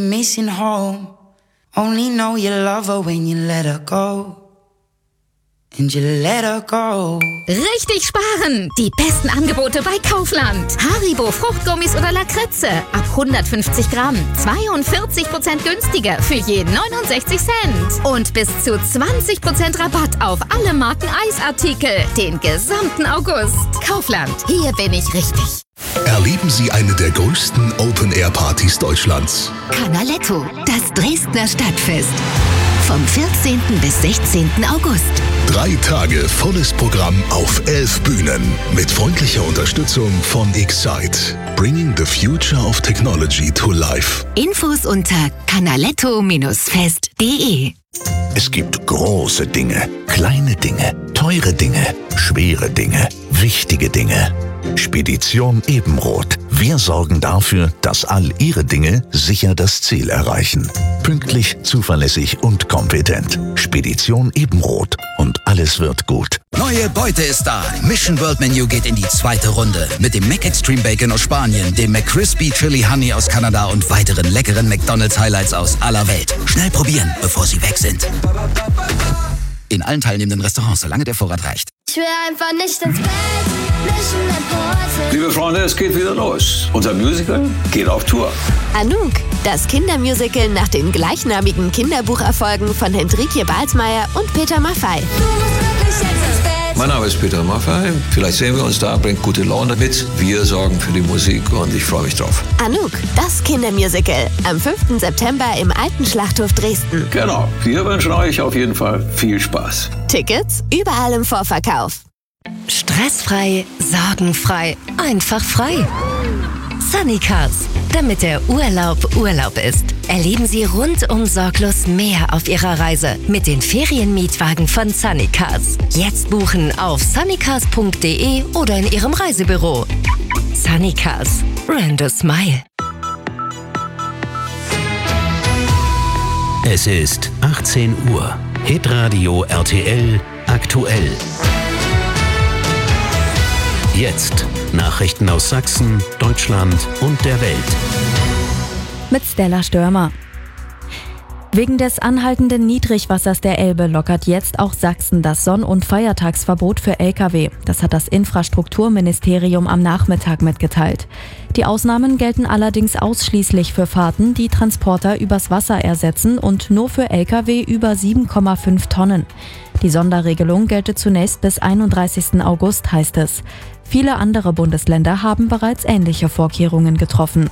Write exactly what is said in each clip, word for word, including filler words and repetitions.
Missing home. Only know you love her when you let her go. And you let her go. Richtig sparen! Die besten Angebote bei Kaufland. Haribo Fruchtgummis oder Lakritze ab hundertfünfzig Gramm. zweiundvierzig Prozent günstiger für je neunundsechzig Cent. Und bis zu zwanzig Prozent Rabatt auf alle Marken Eisartikel. Den gesamten August. Kaufland. Hier bin ich richtig. Erleben Sie eine der größten Open-Air-Partys Deutschlands. Canaletto, das Dresdner Stadtfest. Vom vierzehnten bis sechzehnten August. Drei Tage volles Programm auf elf Bühnen. Mit freundlicher Unterstützung von Excite. Bringing the future of technology to life. Infos unter canaletto fest punkt de. Es gibt große Dinge, kleine Dinge, teure Dinge, schwere Dinge, wichtige Dinge. Spedition Ebenroth. Wir sorgen dafür, dass all Ihre Dinge sicher das Ziel erreichen. Pünktlich, zuverlässig und kompetent. Spedition Ebenroth. Und alles wird gut. Neue Beute ist da. Mission World Menu geht in die zweite Runde. Mit dem Mac Extreme Bacon aus Spanien, dem McCrispy Chili Honey aus Kanada und weiteren leckeren McDonald's Highlights aus aller Welt. Schnell probieren, bevor sie weg sind. In allen teilnehmenden Restaurants, solange der Vorrat reicht. Ich will einfach nicht ins Bett, Mission Impossible. Liebe Freunde, es geht wieder los. Unser Musical geht auf Tour. Anouk, das Kindermusical nach den gleichnamigen Kinderbucherfolgen von Hendrikje Balsmeier und Peter Maffay. Du musst wirklich jetzt ins Bett. Mein Name ist Peter Maffay. Vielleicht sehen wir uns da, bringt gute Laune mit. Wir sorgen für die Musik und ich freue mich drauf. Anouk, das Kindermusical. Am fünften September im Alten Schlachthof Dresden. Genau. Wir wünschen euch auf jeden Fall viel Spaß. Tickets überall im Vorverkauf. Stressfrei, sorgenfrei, einfach frei. Sunnycars, damit der Urlaub Urlaub ist. Erleben Sie rundum sorglos mehr auf Ihrer Reise mit den Ferienmietwagen von Sunnycars. Jetzt buchen auf sunnycars punkt de oder in Ihrem Reisebüro. Sunnycars, rent a smile. Es ist achtzehn Uhr. Hitradio R T L aktuell. Jetzt Nachrichten aus Sachsen, Deutschland und der Welt. Mit Stella Störmer. Wegen des anhaltenden Niedrigwassers der Elbe lockert jetzt auch Sachsen das Sonn- und Feiertagsverbot für L K W. Das hat das Infrastrukturministerium am Nachmittag mitgeteilt. Die Ausnahmen gelten allerdings ausschließlich für Fahrten, die Transporter übers Wasser ersetzen und nur für L K W über sieben Komma fünf Tonnen. Die Sonderregelung gelte zunächst bis einunddreißigsten August, heißt es. Viele andere Bundesländer haben bereits ähnliche Vorkehrungen getroffen.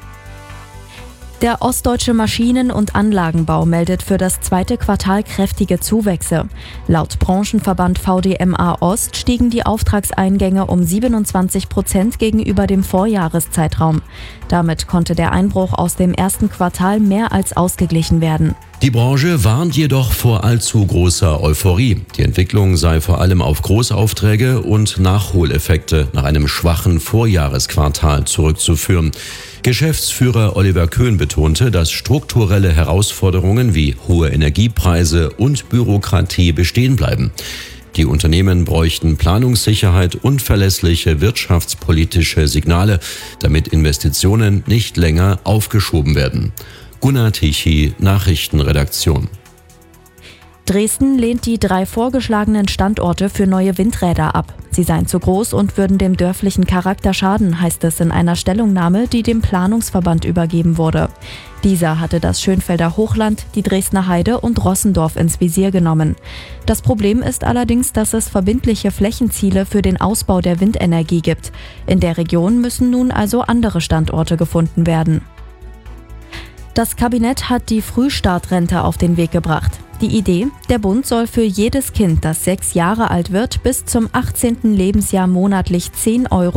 Der ostdeutsche Maschinen- und Anlagenbau meldet für das zweite Quartal kräftige Zuwächse. Laut Branchenverband V D M A Ost stiegen die Auftragseingänge um siebenundzwanzig Prozent gegenüber dem Vorjahreszeitraum. Damit konnte der Einbruch aus dem ersten Quartal mehr als ausgeglichen werden. Die Branche warnt jedoch vor allzu großer Euphorie. Die Entwicklung sei vor allem auf Großaufträge und Nachholeffekte nach einem schwachen Vorjahresquartal zurückzuführen. Geschäftsführer Oliver Köhn betonte, dass strukturelle Herausforderungen wie hohe Energiepreise und Bürokratie bestehen bleiben. Die Unternehmen bräuchten Planungssicherheit und verlässliche wirtschaftspolitische Signale, damit Investitionen nicht länger aufgeschoben werden. Gunnar Tichy, Nachrichtenredaktion. Dresden lehnt die drei vorgeschlagenen Standorte für neue Windräder ab. Sie seien zu groß und würden dem dörflichen Charakter schaden, heißt es in einer Stellungnahme, die dem Planungsverband übergeben wurde. Dieser hatte das Schönfelder Hochland, die Dresdner Heide und Rossendorf ins Visier genommen. Das Problem ist allerdings, dass es verbindliche Flächenziele für den Ausbau der Windenergie gibt. In der Region müssen nun also andere Standorte gefunden werden. Das Kabinett hat die Frühstartrente auf den Weg gebracht. Die Idee, der Bund soll für jedes Kind, das sechs Jahre alt wird, bis zum achtzehnten Lebensjahr monatlich zehn Euro